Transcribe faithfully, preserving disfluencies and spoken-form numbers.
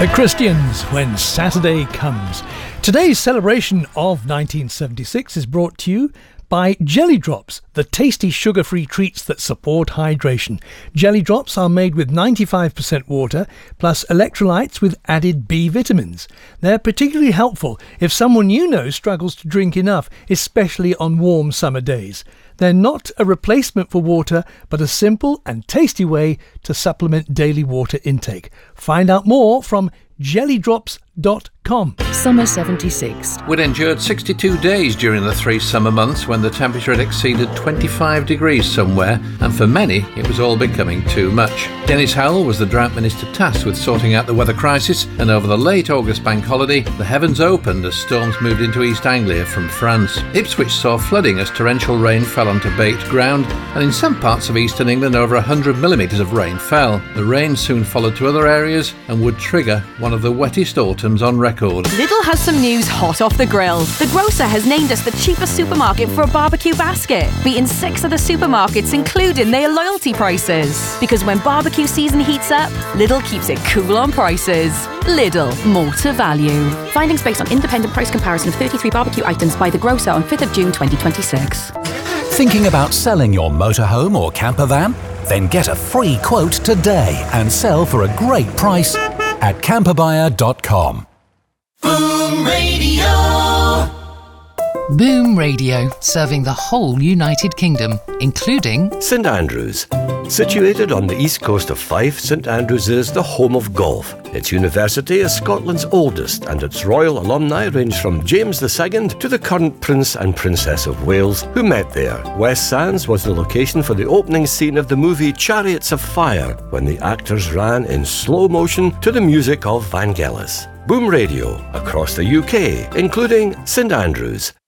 The Christians, When Saturday Comes. Today's celebration of nineteen seventy-six is brought to you by Jelly Drops, the tasty sugar-free treats that support hydration. Jelly Drops are made with ninety-five percent water plus electrolytes with added B vitamins. They're particularly helpful if someone you know struggles to drink enough, especially on warm summer days. They're not a replacement for water, but a simple and tasty way to supplement daily water intake. Find out more from jelly drops dot com. Summer seventy-six. We'd endured sixty-two days during the three summer months when the temperature had exceeded twenty-five degrees somewhere, and for many it was all becoming too much. Dennis Howell was the drought minister tasked with sorting out the weather crisis, and over the late August bank holiday the heavens opened as storms moved into East Anglia from France. Ipswich saw flooding as torrential rain fell onto baked ground, and in some parts of eastern England over one hundred millimetres of rain fell. The rain soon followed to other areas and would trigger one of the wettest autumns on record. Lidl has some news hot off the grill. The grocer has named us the cheapest supermarket for a barbecue basket, beating six other supermarkets including their loyalty prices. Because when barbecue season heats up, Lidl keeps it cool on prices. Lidl, more to value. Findings based on independent price comparison of thirty-three barbecue items by the grocer on fifth of June twenty twenty-six. Thinking about selling your motorhome or camper van? Then get a free quote today and sell for a great price at camper buyer dot com. Boom Radio. Boom Radio, serving the whole United Kingdom, including St Andrews. Situated on the east coast of Fife, St Andrews is the home of golf. Its university is Scotland's oldest, and its royal alumni range from James the Second to the current Prince and Princess of Wales, who met there. West Sands was the location for the opening scene of the movie Chariots of Fire, when the actors ran in slow motion to the music of Vangelis. Boom Radio across the U K, including St Andrews.